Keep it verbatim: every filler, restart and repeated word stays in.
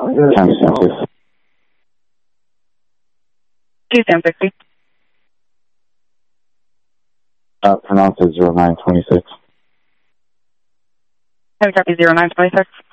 timestamp is Two Sam sixty. uh, pronounced as zero nine twenty six. Heavy copy zero nine twenty six.